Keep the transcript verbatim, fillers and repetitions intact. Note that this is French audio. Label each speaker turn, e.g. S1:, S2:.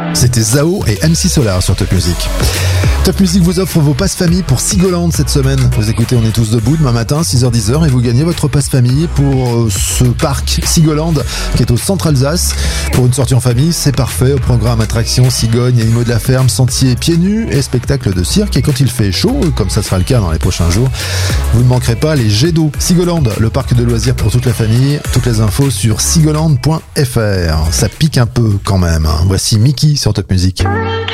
S1: C'était Zao et M C Solar sur Top Music. Top Music vous offre vos passes famille pour Sigoland cette semaine. Vous écoutez On est tous debout demain matin, six heures dix et vous gagnez votre passe famille pour ce parc Sigoland qui est au centre Alsace. Pour une sortie en famille, c'est parfait. Au programme attractions, cigognes, animaux de la ferme, sentiers pieds nus et spectacle de cirque. Et quand il fait chaud, comme ça sera le cas dans les prochains jours, vous ne manquerez pas les jets d'eau. Sigoland, le parc de loisirs pour toute la famille. Toutes les infos sur sigoland point f r. Ça pique un peu quand même. Voici Mickey sur Top Music.